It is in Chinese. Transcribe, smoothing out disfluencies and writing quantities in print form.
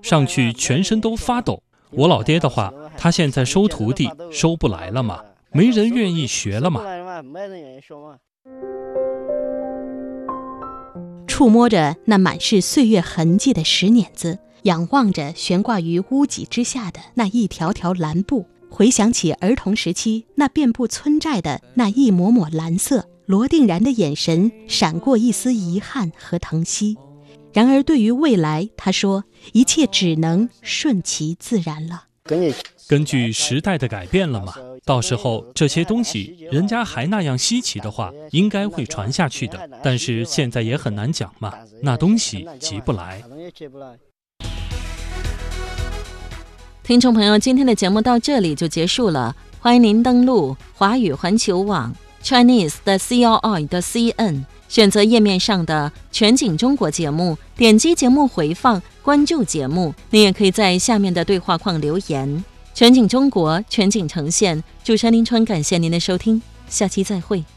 上去全身都发抖。我老爹的话，他现在收徒弟收不来了嘛，没人愿意学了嘛。 触摸着那满是岁月痕迹的石碾子，仰望着悬挂于屋脊之下的那一条条蓝布，回想起儿童时期那遍布村寨的那一抹抹蓝色，罗定然的眼神闪过一丝遗憾和疼惜。然而对于未来，他说一切只能顺其自然了。 根据时代的改变了嘛，到时候这些东西人家还那样稀奇的话，应该会传下去的。但是现在也很难讲嘛，那东西急不来。 听众朋友，今天的节目到这里就结束了，欢迎您登录华语环球网 Chinese.CRI.CN， 选择页面上的全景中国节目，点击节目回放，关注节目。您也可以在下面的对话框留言。全景中国，全景呈现，主持人林春，感谢您的收听，下期再会。